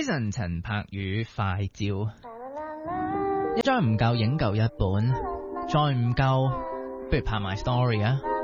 Eason 陳柏宇快照，一張唔夠影夠一本，再唔夠不如拍埋 story 啊！